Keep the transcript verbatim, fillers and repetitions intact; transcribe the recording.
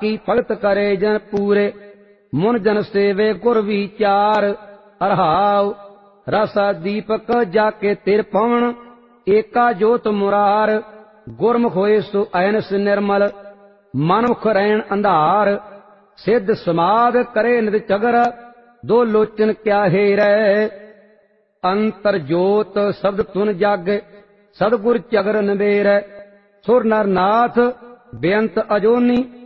की भगत करे जन पूरे मुन जन सेवे गुर विचार अरहाव रसा दीपक जाके तिर पवन एका जोत मुरार गुरमुख होए सो ऐनस निर्मल मनमुख रैन अंधार सिद्ध समाध करे नित चगर दो लोचन क्या हेरै अंतर जोत शब्द तुन जग सदगुर चगर नबेरै सुर नर नाथ बेअंत अजोनी